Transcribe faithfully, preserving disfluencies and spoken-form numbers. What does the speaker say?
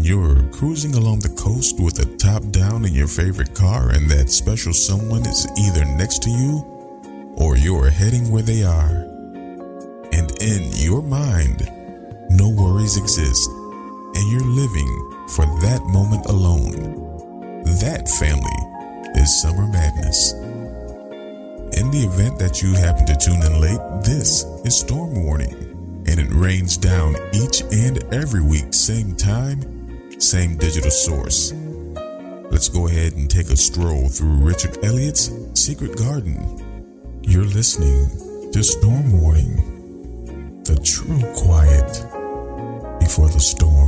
you're cruising along the coast with the top down in your favorite car and that special someone is either next to you or you're heading where they are. And in your mind, no worries exist and you're living for that moment alone. That, family, is Summer Madness. In the event that you happen to tune in late, this is Storm Warning, and it rains down each and every week, same time, same digital source. Let's go ahead and take a stroll through Richard Elliott's Secret Garden. You're listening to Storm Warning, the true quiet before the storm.